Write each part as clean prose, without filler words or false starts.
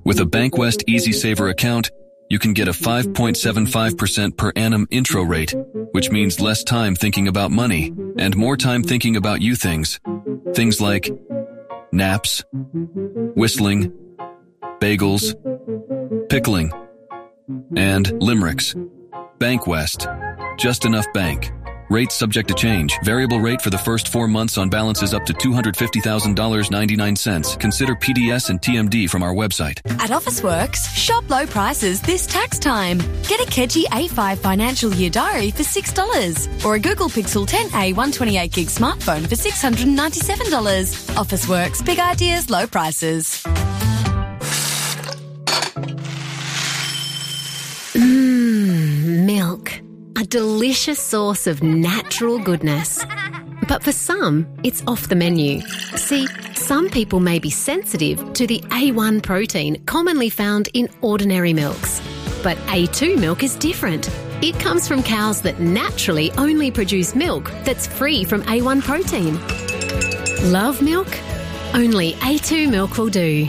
With a BankWest EasySaver account, you can get a 5.75% per annum intro rate, which means less time thinking about money and more time thinking about you things. Things like naps, whistling, bagels, pickling, and limericks. BankWest. Just enough bank. Rates subject to change. Variable rate for the first 4 months on balances up to $250,000.99. Consider PDS and TMD from our website. At Officeworks, shop low prices this tax time. Get a Kedgie A5 Financial Year Diary for $6 or a Google Pixel 10a 128GB smartphone for $697. Officeworks, big ideas, low prices. Milk. A delicious source of natural goodness. But for some, it's off the menu. See, some people may be sensitive to the A1 protein commonly found in ordinary milks. But A2 milk is different. It comes from cows that naturally only produce milk that's free from A1 protein. Love milk? Only A2 milk will do.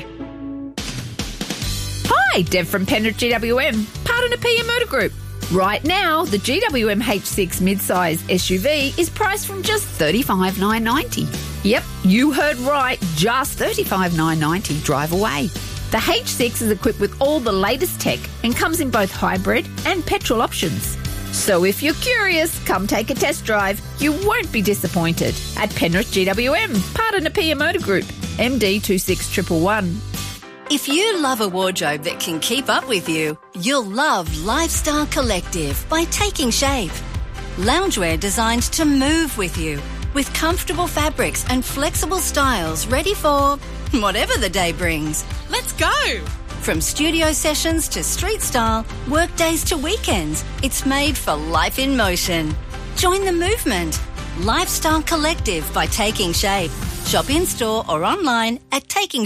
Hi, Deb from Penrith GWM, part of the PM Motor Group. Right now, the GWM H6 mid-size SUV is priced from just $35,990. Yep, you heard right, just $35,990. Drive away. The H6 is equipped with all the latest tech and comes in both hybrid and petrol options. So if you're curious, come take a test drive. You won't be disappointed. At Penrith GWM, part of the PM Motor Group, MD 26111. If you love a wardrobe that can keep up with you, you'll love Lifestyle Collective by Taking Shape. Loungewear designed to move with you, with comfortable fabrics and flexible styles ready for whatever the day brings. Let's go! From studio sessions to street style, work days to weekends, it's made for life in motion. Join the movement. Lifestyle Collective by Taking Shape. Shop in-store or online at Taking